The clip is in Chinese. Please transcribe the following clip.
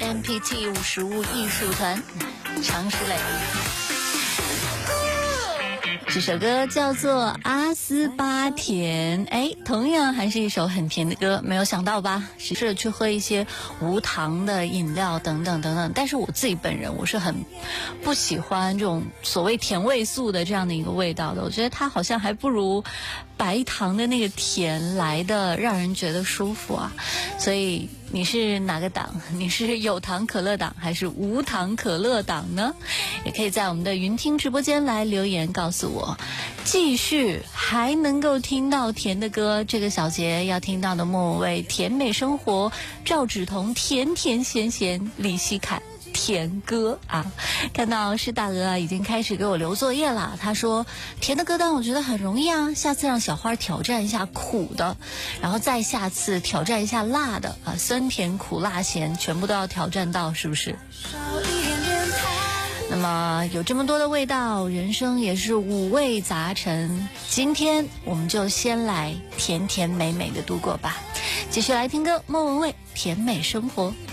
MPT 55艺术团，常石磊。这首歌叫做《阿斯巴甜》，同样还是一首很甜的歌，没有想到吧？试着去喝一些无糖的饮料等等等等，但是我自己本人我是很不喜欢这种所谓甜味素的这样的一个味道的，我觉得它好像还不如白糖的那个甜来的让人觉得舒服啊。所以你是哪个党？你是有糖可乐党还是无糖可乐党呢？也可以在我们的云听直播间来留言告诉我。继续还能够听到甜的歌，这个小节要听到的莫文蔚《甜美生活》，赵芷彤甜甜咸咸，李希凯甜歌啊。看到施大鹅已经开始给我留作业了，他说甜的歌单我觉得很容易啊，下次让小花挑战一下苦的，然后再下次挑战一下辣的啊，酸甜苦辣咸全部都要挑战到，是不是？那么有这么多的味道，人生也是五味杂陈，今天我们就先来甜甜美美的度过吧。继续来听歌，莫文蔚《甜美生活》。